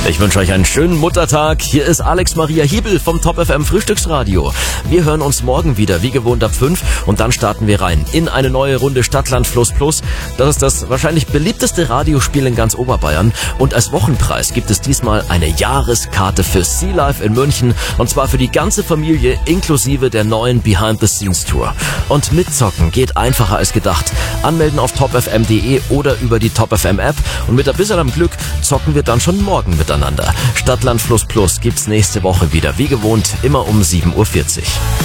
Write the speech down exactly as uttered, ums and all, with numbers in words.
Ich wünsche euch einen schönen Muttertag. Hier ist Alex Maria Hiebel vom Top F M Frühstücksradio. Wir hören uns morgen wieder, wie gewohnt ab fünf. Und dann starten wir rein in eine neue Runde Stadtland Fluss Plus. Das ist das wahrscheinlich beliebteste Radiospiel in ganz Oberbayern. Und als Wochenpreis gibt es diesmal eine Jahreskarte für Sea Life in München. Und zwar für die ganze Familie inklusive der neuen Behind-the-Scenes-Tour. Und mitzocken geht einfacher als gedacht. Anmelden auf top f m punkt d e oder über die Top F M App. Und mit ein bisschen Glück zocken wir dann schon morgen miteinander. Stadtland Fluss Plus gibt's nächste Woche wieder, wie gewohnt, immer um sieben Uhr vierzig.